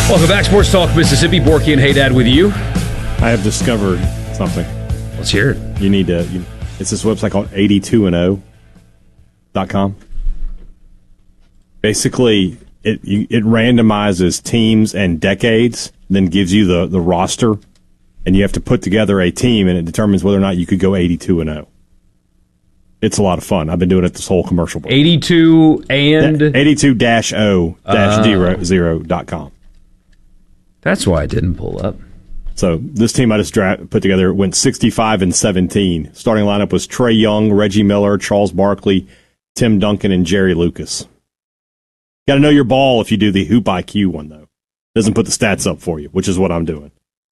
Welcome back, Sports Talk Mississippi. Borky and Haydad with you. I have discovered something. Let's hear it. You need to. It's this website called 82and0.com. Basically, it randomizes teams and decades, then gives you the roster, and you have to put together a team, and it determines whether or not you could go 82-0. It's a lot of fun. I've been doing it this whole commercial break. 82 and 82-0-0.com. That's why it didn't pull up. So this team I just put together went 65-17. Starting lineup was Trey Young, Reggie Miller, Charles Barkley, Tim Duncan, and Jerry Lucas. Got to know your ball if you do the Hoop IQ one, though. Doesn't put the stats up for you, which is what I'm doing.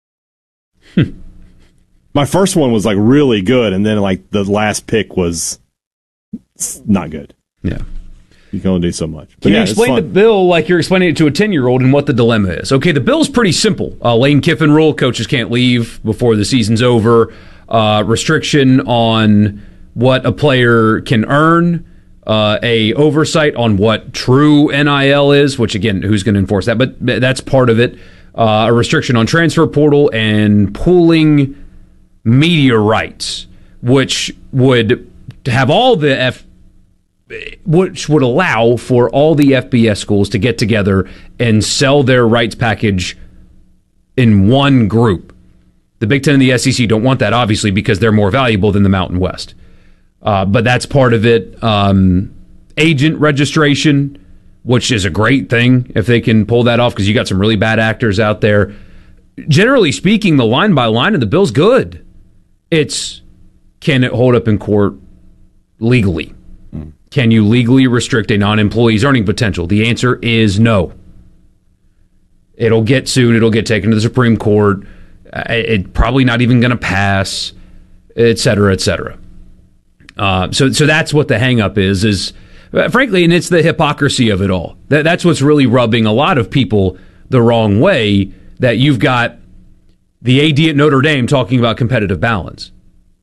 My first one was like really good, and then like the last pick was not good. Yeah. You can only do so much. But Can you explain the bill like you're explaining it to a 10-year-old and what the dilemma is? Okay, the bill's pretty simple. Lane Kiffin rule, coaches can't leave before the season's over. Restriction on what a player can earn. A oversight on what true NIL is, which, again, who's going to enforce that? But that's part of it. A restriction on transfer portal and pooling media rights, which would have all the which would allow for all the FBS schools to get together and sell their rights package in one group. The Big Ten and the SEC don't want that, obviously, because they're more valuable than the Mountain West. But that's part of it. Agent registration, which is a great thing if they can pull that off, because you got some really bad actors out there. Generally speaking, the line by line of the bill's good. It's, can it hold up in court legally? Can you legally restrict a non-employee's earning potential? The answer is no. It'll get sued. It'll get taken to the Supreme Court. It's probably not even going to pass, et cetera, et cetera. So that's what the hang-up is frankly, and it's the hypocrisy of it all. That's what's really rubbing a lot of people the wrong way, that you've got the AD at Notre Dame talking about competitive balance.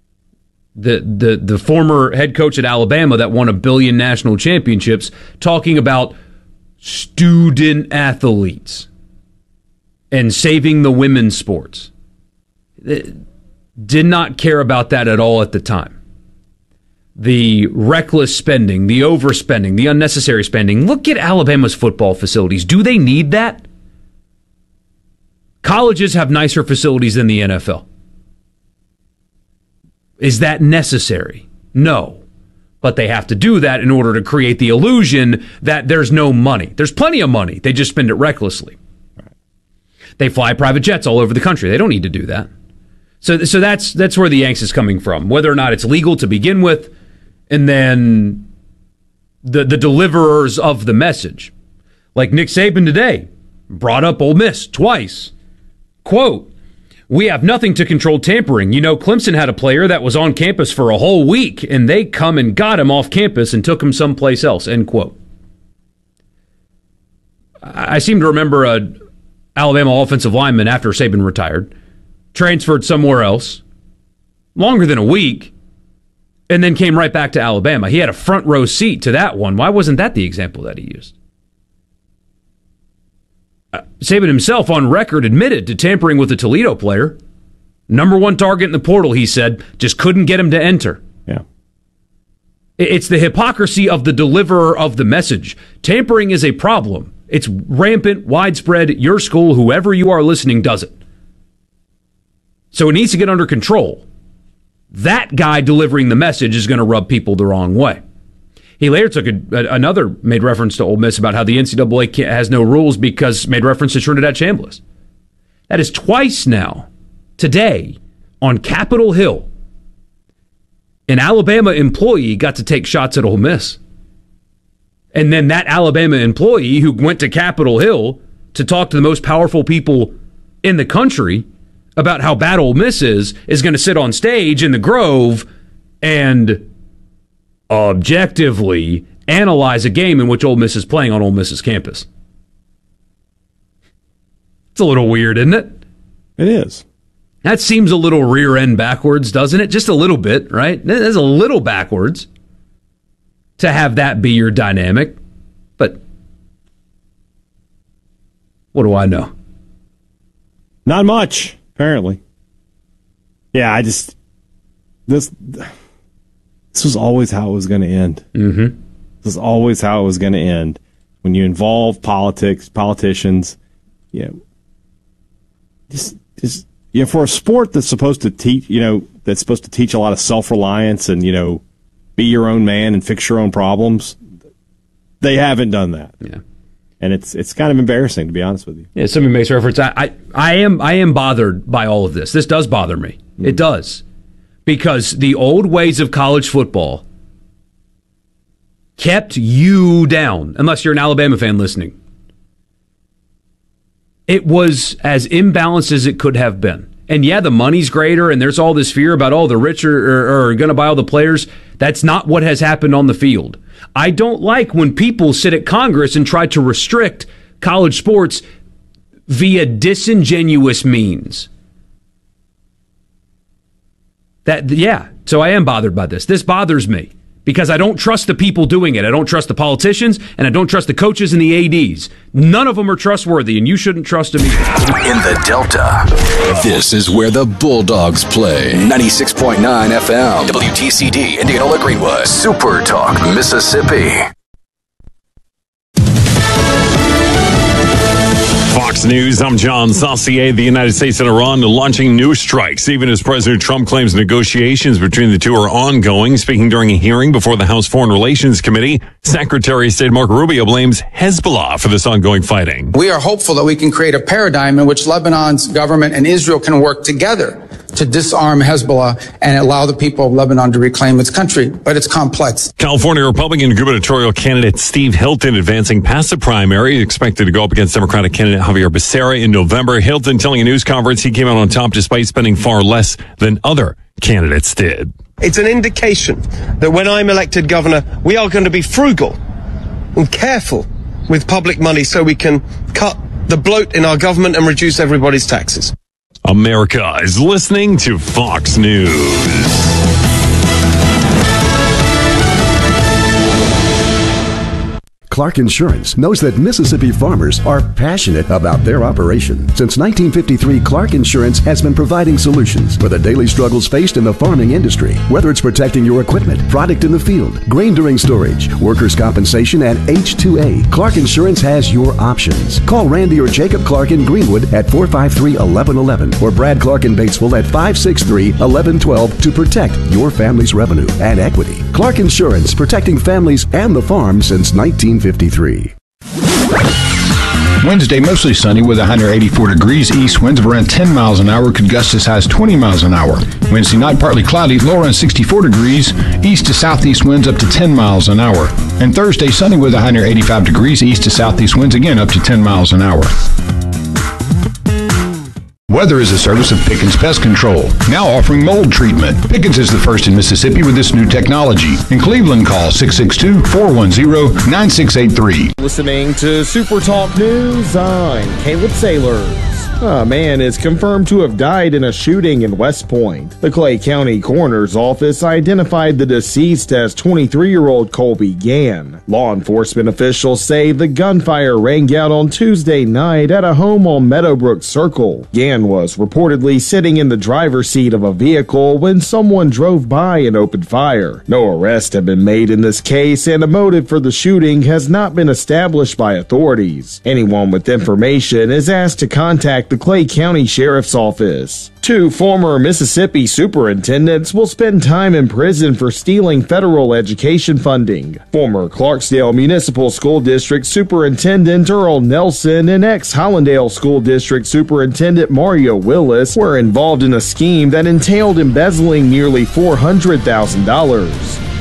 The former head coach at Alabama that won 1 billion national championships talking about student athletes and saving the women's sports. Did not care about that at all at the time. The reckless spending, the overspending, the unnecessary spending. Look at Alabama's football facilities. Do they need that? Colleges have nicer facilities than the NFL. Is that necessary? No. But they have to do that in order to create the illusion that there's no money. There's plenty of money. They just spend it recklessly. Right. They fly private jets all over the country. They don't need to do that. So that's where the angst is coming from. Whether or not it's legal to begin with, and then the deliverers of the message. Like Nick Saban today brought up Ole Miss twice. Quote, "We have nothing to control tampering. You know, Clemson had a player that was on campus for a whole week, and they come and got him off campus and took him someplace else," end quote. I seem to remember a Alabama offensive lineman after Saban retired, transferred somewhere else, longer than a week, and then came right back to Alabama. He had a front row seat to that one. Why wasn't that the example that he used? Saban himself on record admitted to tampering with a Toledo player. Number one target in the portal, he said, just couldn't get him to enter. Yeah. It's the hypocrisy of the deliverer of the message. Tampering is a problem. It's rampant, widespread. Your school, whoever you are listening, does it. So it needs to get under control. That guy delivering the message is going to rub people the wrong way. He later took made reference to Ole Miss about how the NCAA has no rules, because made reference to Trinidad Chambliss. That is twice now, today, on Capitol Hill. An Alabama employee got to take shots at Ole Miss. And then that Alabama employee who went to Capitol Hill to talk to the most powerful people in the country about how bad Ole Miss is going to sit on stage in the Grove and objectively analyze a game in which Ole Miss is playing on Ole Miss's campus. It's a little weird, isn't it? It is. That seems a little rear end backwards, doesn't it? Just a little bit, right? It's a little backwards to have that be your dynamic. But what do I know? Not much, apparently. Yeah, this was always how it was going to end. Mm-hmm. This was always how it was going to end. When you involve politicians, for a sport that's supposed to teach, that's supposed to teach a lot of self-reliance and, be your own man and fix your own problems, they haven't done that. Yeah. And it's kind of embarrassing, to be honest with you. Yeah, somebody makes reference. I am bothered by all of this. This does bother me. It does. Because the old ways of college football kept you down, unless you're an Alabama fan listening. It was as imbalanced as it could have been. And yeah, the money's greater, and there's all this fear about, the rich are going to buy all the players. That's not what has happened on the field. I don't like when people sit at Congress and try to restrict college sports via disingenuous means. So I am bothered by this. This bothers me because I don't trust the people doing it. I don't trust the politicians, and I don't trust the coaches and the ADs. None of them are trustworthy, and you shouldn't trust them either. In the Delta, this is where the Bulldogs play. 96.9 FM, WTCD, Indianola Greenwood, Super Talk, Mississippi. Fox News, I'm John Saucier. The United States and Iran launching new strikes, even as President Trump claims negotiations between the two are ongoing. Speaking during a hearing before the House Foreign Relations Committee, Secretary of State Marco Rubio blames Hezbollah for this ongoing fighting. We are hopeful that we can create a paradigm in which Lebanon's government and Israel can work together to disarm Hezbollah and allow the people of Lebanon to reclaim its country. But it's complex. California Republican gubernatorial candidate Steve Hilton advancing past the primary, expected to go up against Democratic candidate Javier Becerra in November. Hilton telling a news conference he came out on top despite spending far less than other candidates did. It's an indication that when I'm elected governor, we are going to be frugal and careful with public money so we can cut the bloat in our government and reduce everybody's taxes. America is listening to Fox News. Clark Insurance knows that Mississippi farmers are passionate about their operation. Since 1953, Clark Insurance has been providing solutions for the daily struggles faced in the farming industry. Whether it's protecting your equipment, product in the field, grain during storage, workers' compensation, and H2A, Clark Insurance has your options. Call Randy or Jacob Clark in Greenwood at 453-1111 or Brad Clark in Batesville at 563-1112 to protect your family's revenue and equity. Clark Insurance, protecting families and the farm since 1953. Wednesday, mostly sunny with 184 degrees east, winds of around 10 miles an hour, could gust as high as 20 miles an hour. Wednesday night, partly cloudy, low around 64 degrees, east to southeast winds up to 10 miles an hour. And Thursday, sunny with 185 degrees, east to southeast winds again up to 10 miles an hour. Weather is a service of Pickens Pest Control, now offering mold treatment. Pickens is the first in Mississippi with this new technology. In Cleveland, call 662-410-9683. Listening to Super Talk News, I'm Caleb Sailors. A man is confirmed to have died in a shooting in West Point. The Clay County Coroner's Office identified the deceased as 23-year-old Colby Gann. Law enforcement officials say the gunfire rang out on Tuesday night at a home on Meadowbrook Circle. Gann was reportedly sitting in the driver's seat of a vehicle when someone drove by and opened fire. No arrests have been made in this case, and a motive for the shooting has not been established by authorities. Anyone with information is asked to contact the Clay County Sheriff's Office. 2 former Mississippi superintendents will spend time in prison for stealing federal education funding. Former Clarksdale Municipal School District Superintendent Earl Nelson and ex-Hollandale School District Superintendent Mario Willis were involved in a scheme that entailed embezzling nearly $400,000.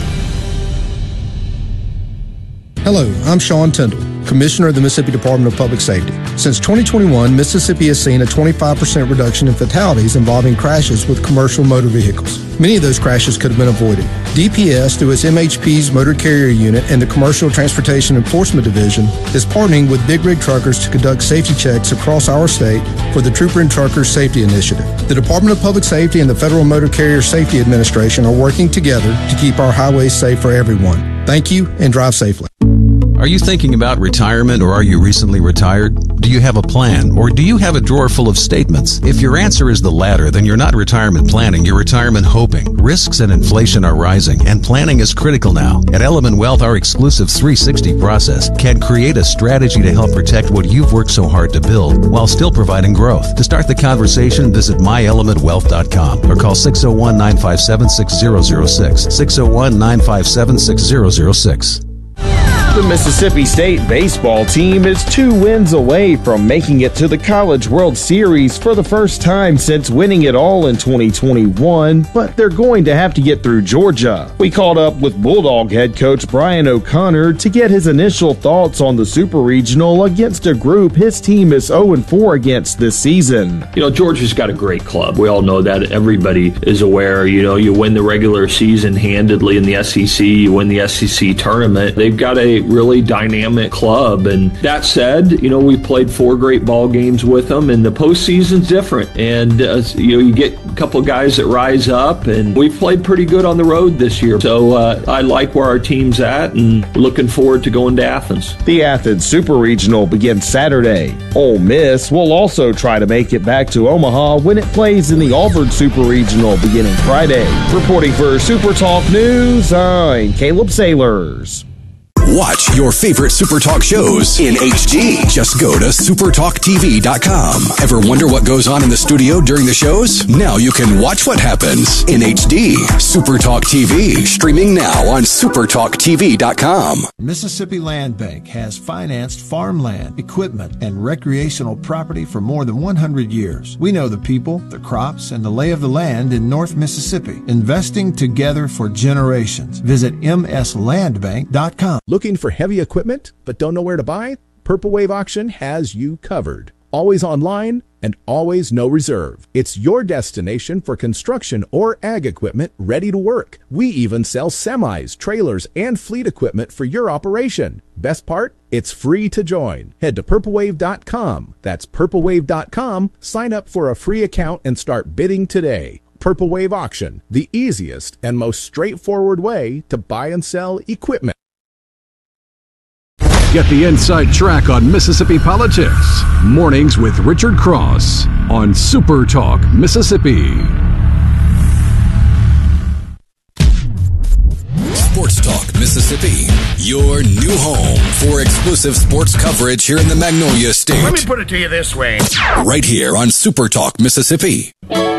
Hello, I'm Sean Tyndall, Commissioner of the Mississippi Department of Public Safety. Since 2021, Mississippi has seen a 25% reduction in fatalities involving crashes with commercial motor vehicles. Many of those crashes could have been avoided. DPS, through its MHP's Motor Carrier Unit and the Commercial Transportation Enforcement Division, is partnering with Big Rig Truckers to conduct safety checks across our state for the Trooper and Truckers Safety Initiative. The Department of Public Safety and the Federal Motor Carrier Safety Administration are working together to keep our highways safe for everyone. Thank you, and drive safely. Are you thinking about retirement, or are you recently retired? Do you have a plan, or do you have a drawer full of statements? If your answer is the latter, then you're not retirement planning, you're retirement hoping. Risks and inflation are rising, and planning is critical now. At Element Wealth, our exclusive 360 process can create a strategy to help protect what you've worked so hard to build while still providing growth. To start the conversation, visit myelementwealth.com or call 601-957-6006. 601-957-6006. The Mississippi State baseball team is 2 wins away from making it to the College World Series for the first time since winning it all in 2021, but they're going to have to get through Georgia. We caught up with Bulldog head coach Brian O'Connor to get his initial thoughts on the Super Regional against a group his team is 0-4 against this season. Georgia's got a great club. We all know that. Everybody is aware. You win the regular season handedly in the SEC, you win the SEC tournament. They've got a really dynamic club, and that said, we played 4 great ball games with them, and the postseason's different, and you get a couple of guys that rise up, and we've played pretty good on the road this year, so I like where our team's at, and looking forward to going to Athens. The Athens Super Regional begins Saturday. Ole Miss will also try to make it back to Omaha when it plays in the Auburn Super Regional beginning Friday. Reporting for Super Talk News, I'm Caleb Sailors. Watch your favorite Super Talk shows in HD. Just go to supertalktv.com. Ever wonder what goes on in the studio during the shows? Now you can watch what happens in HD. Super Talk TV, streaming now on supertalktv.com. Mississippi Land Bank has financed farmland, equipment, and recreational property for more than 100 years. We know the people, the crops, and the lay of the land in North Mississippi, investing together for generations. Visit mslandbank.com. Looking for heavy equipment but don't know where to buy? Purple Wave Auction has you covered. Always online and always no reserve. It's your destination for construction or ag equipment ready to work. We even sell semis, trailers, and fleet equipment for your operation. Best part? It's free to join. Head to purplewave.com. That's purplewave.com. Sign up for a free account and start bidding today. Purple Wave Auction, the easiest and most straightforward way to buy and sell equipment. Get the inside track on Mississippi politics. Mornings with Richard Cross on Super Talk Mississippi. Sports Talk Mississippi, your new home for exclusive sports coverage here in the Magnolia State. Let me put it to you this way. Right here on Super Talk Mississippi.